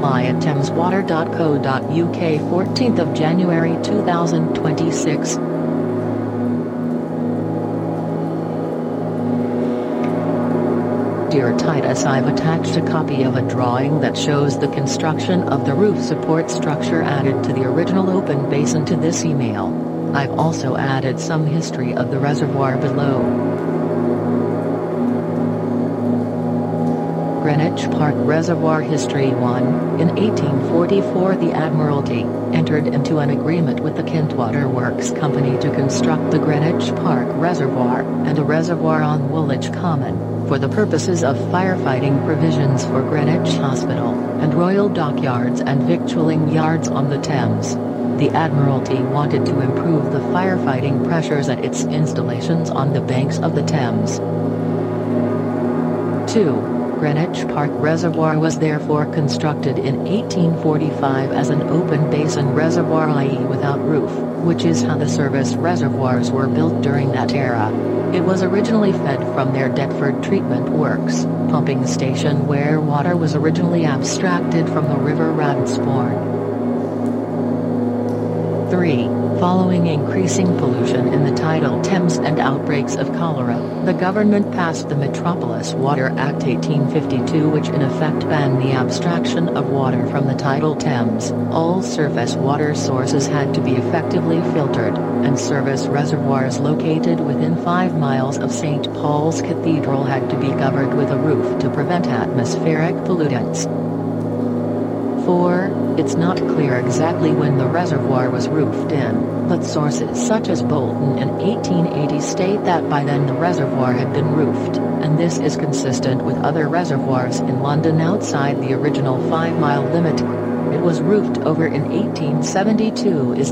apply at thameswater.co.uk 14th of January 2026. Dear Titus, I've attached a copy of a drawing that shows the construction of the roof support structure added to the original open basin to this email. I've also added some history of the reservoir below. Greenwich Park Reservoir History 1. In 1844 the Admiralty entered into an agreement with the Kentwater Works Company to construct the Greenwich Park Reservoir, and a reservoir on Woolwich Common, for the purposes of firefighting provisions for Greenwich Hospital, and Royal Dockyards and victualling yards on the Thames. The Admiralty wanted to improve the firefighting pressures at its installations on the banks of the Thames. 2. Greenwich Park Reservoir was therefore constructed in 1845 as an open basin reservoir, i.e. without roof, which is how the service reservoirs were built during that era. It was originally fed from their Deptford Treatment Works pumping station, where water was originally abstracted from the River Ravenspurn. 3. Following increasing pollution in the tidal Thames and outbreaks of cholera, the government passed the Metropolis Water Act 1852, which in effect banned the abstraction of water from the tidal Thames. All surface water sources had to be effectively filtered, and service reservoirs located within 5 miles of St. Paul's Cathedral had to be covered with a roof to prevent atmospheric pollutants. 4. It's not clear exactly when the reservoir was roofed in, but sources such as Bolton in 1880 state that by then the reservoir had been roofed, and this is consistent with other reservoirs in London outside the original 5-mile limit. It was roofed over in 1872 is